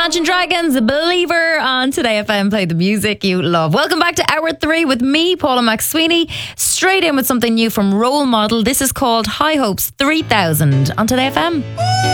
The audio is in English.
Imagine Dragons, Believer on Today FM. Play the music you love. Welcome back to Hour 3 with me, Paula McSweeney. Straight in with something new from Role Model. This is called High Hopes 3000 on Today FM.